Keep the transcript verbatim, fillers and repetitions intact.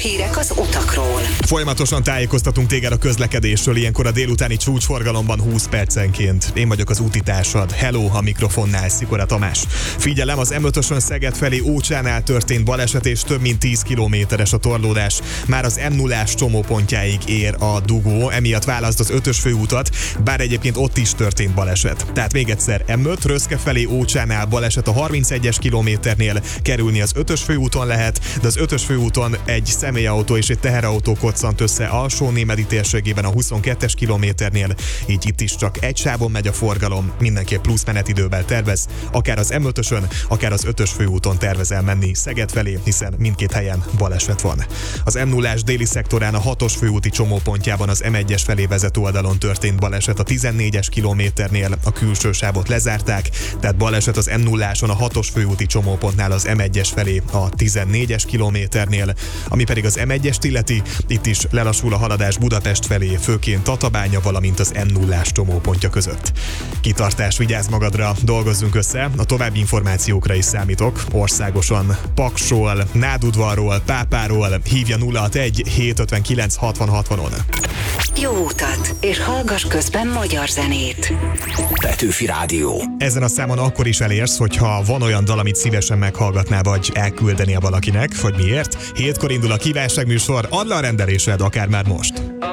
hírek az utakról. Folyamatosan tájékoztatunk téged a közlekedésről, ilyenkor a délutáni csúcsforgalomban húsz percenként. Én vagyok az útitársad. Hello, a mikrofonnál Szikora Tamás. Figyelem, az em ötösön Szeged felé Ócsánál történt baleset, és több mint tíz kilométeres a torlódás. Már az em nullás csomópontjáig ér a dugó, emiatt válaszd az ötös főútat, bár egyébként ott is történt baleset. Tehát még egyszer, em öt Röszke felé Ócsánál baleset a harmincegyes kilométernél, kerülni az ötös főúton lehet, de az ötös főúton egy személyautó és egy teherautó koccant össze Alsó-Némedi térségében a huszonkettes kilométernél, így itt is csak egy sávon megy a forgalom, mindenképp plusz menetidővel tervez, akár az em ötösön, akár az ötös főúton tervezel menni Szeged felé, hiszen mindkét helyen baleset van. Az em nullás déli szektorán a hatos főúti csomópontjában az em egyes felé vezető oldalon történt baleset a tizennégyes kilométernél, a külső sávot lezárták, tehát baleset az em nulláson a hatos főúti csomópontnál az em egyes felé a tizennégyes kilométernél, ami pedig az em egyest illeti, itt is lelassul a haladás Budapest felé, főként Tatabánya, valamint az em nullás csomópontja között. Kitartás, vigyázz magadra, dolgozzunk össze, a további információkra is számítok, országosan Paksról, Nádudvarról, Pápáról, hívja nulla hatvanegy hétszázötvenkilenc hatvan hatvanon. Jó utat, és hallgass közben magyar zenét. Petőfi Rádió. Ezen a számon akkor is elérsz, hogyha van olyan dal, amit szívesen meghallgatná, vagy elküldenél valakinek, vagy miért? Hétkor indul a kívánságműsor, add le a rendelésed akár már most.